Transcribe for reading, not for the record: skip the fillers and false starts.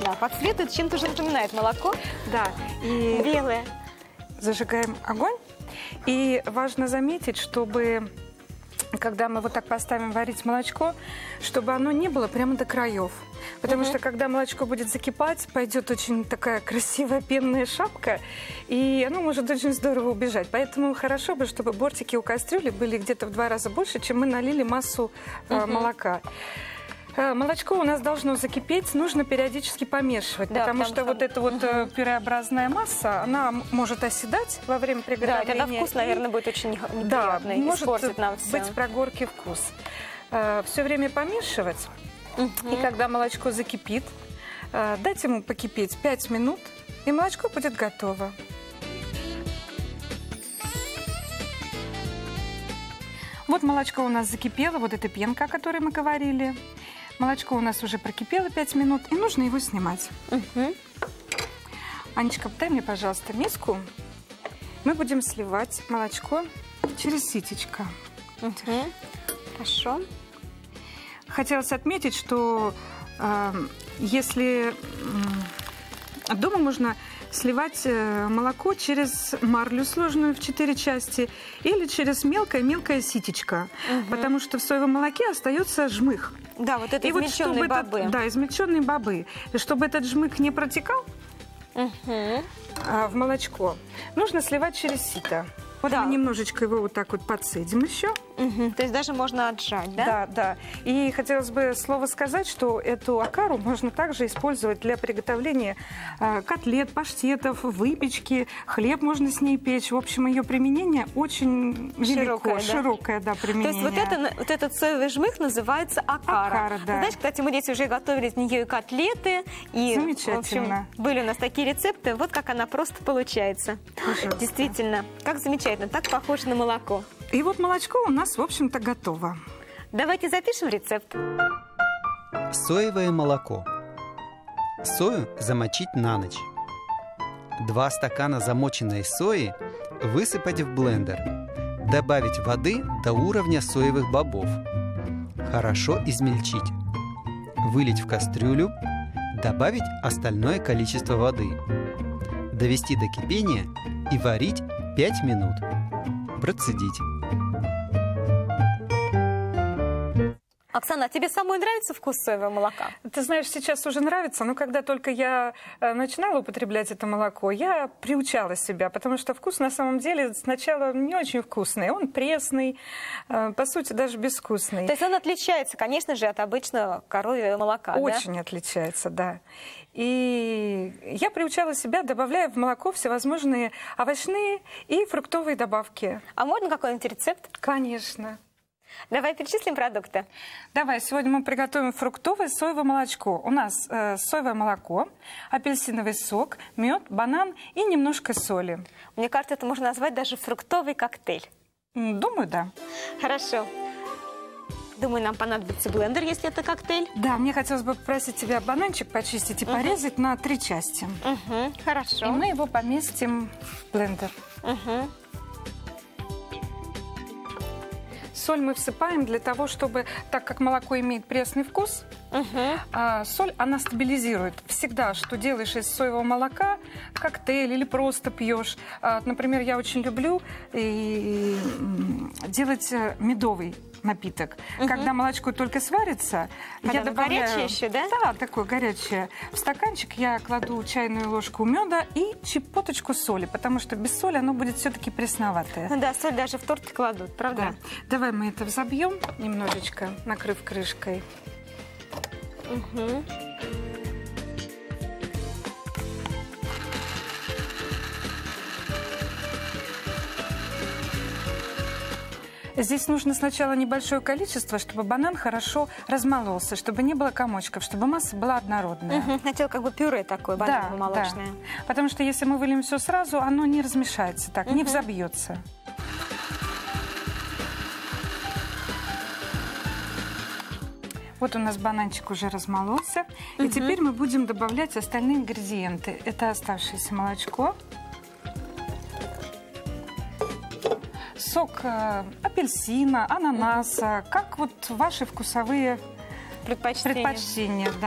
Да, по цвету это чем-то уже напоминает молоко. Да, и Белое. зажигаем огонь. И важно заметить, чтобы, когда мы вот так поставим варить молочко, чтобы оно не было прямо до краев. Потому что, когда молочко будет закипать, пойдет очень такая красивая пенная шапка, и оно может очень здорово убежать. Поэтому хорошо бы, чтобы бортики у кастрюли были где-то в 2 раза больше, чем мы налили массу молока. Молочко у нас должно закипеть, нужно периодически помешивать, Да, потому что вот эта вот пюреобразная масса, она может оседать во время Да, приготовления. тогда вкус, наверное, будет очень неприятный, может испортит нам все. быть прогоркий вкус. Все время помешивать, и когда молочко закипит, дать ему покипеть 5 минут, и молочко будет готово. Вот молочко у нас закипело, вот эта пенка, о которой мы говорили. Молочко у нас уже прокипело 5 минут, и нужно его снимать. Анечка, дай мне, пожалуйста, миску. Мы будем сливать молочко через ситечко. Хорошо. Хотелось отметить, что если дома можно сливать молоко через марлю, сложенную в 4 части, или через мелкое-мелкое ситечко, потому что в соевом молоке остается жмых. Да, вот это измельченные бобы. Да, измельченные бобы. И чтобы этот жмых не протекал в молочко, нужно сливать через сито. Вот Да. мы немножечко его вот так вот подсадим еще. То есть даже можно отжать, да? Да, да. И хотелось бы слово сказать, что эту окару можно также использовать для приготовления котлет, паштетов, выпечки, хлеб можно с ней печь. В общем, ее применение очень велико, широкое, да, применение. То есть вот этот соевый жмых называется окара. Окара, да. Знаешь, кстати, мы дети уже готовили из нее и котлеты, и, Замечательно. в общем, были у нас такие рецепты. Вот как она просто получается. Пожалуйста. Действительно, как замечательно, так похоже на молоко. И вот молочко у нас, в общем-то, готово. Давайте запишем рецепт. Соевое молоко. Сою замочить на ночь. 2 стакана замоченной сои высыпать в блендер. Добавить воды до уровня соевых бобов. Хорошо измельчить. Вылить в кастрюлю. Добавить остальное количество воды. Довести до кипения и варить 5 минут. Процедить. Оксана, а тебе самой нравится вкус соевого молока? Ты знаешь, сейчас уже нравится, но когда только я начинала употреблять это молоко, я приучала себя, потому что вкус на самом деле сначала не очень вкусный, он пресный, по сути даже безвкусный. То есть он отличается, конечно же, от обычного коровьего молока, Очень отличается, да. И я приучала себя, добавляя в молоко всевозможные овощные и фруктовые добавки. А можно какой-нибудь рецепт? Конечно. Давай перечислим продукты. Давай, сегодня мы приготовим фруктовое соевое молочко. У нас соевое молоко, апельсиновый сок, мед, банан и немножко соли. Мне кажется, это можно назвать даже фруктовый коктейль. Думаю, да. Хорошо. Думаю, нам понадобится блендер, если это коктейль. Да, мне хотелось бы попросить тебя бананчик почистить и порезать на 3 части. Хорошо. И мы его поместим в блендер. Соль мы всыпаем для того, чтобы, так как молоко имеет пресный вкус, соль, она стабилизирует. Всегда, что делаешь из соевого молока, коктейль или просто пьешь. Например, я очень люблю делать медовый напиток. Когда молочко только сварится, я добавляю... горячее еще, да? Да, такое горячее. В стаканчик я кладу чайную ложку меда и чепоточку соли, потому что без соли оно будет все-таки пресноватое. Ну да, соль даже в торт кладут, правда? Да. Давай мы это взобьем немножечко, накрыв крышкой. Здесь нужно сначала небольшое количество, чтобы банан хорошо размололся, чтобы не было комочков, чтобы масса была однородная. Сначала как бы пюре такое, бананово-молочное. Да. Потому что если мы выльем все сразу, оно не размешается так, не взобьется. Вот у нас бананчик уже размололся. И теперь мы будем добавлять остальные ингредиенты. Это оставшееся молочко, сок апельсина, ананаса, как вот ваши вкусовые предпочтения.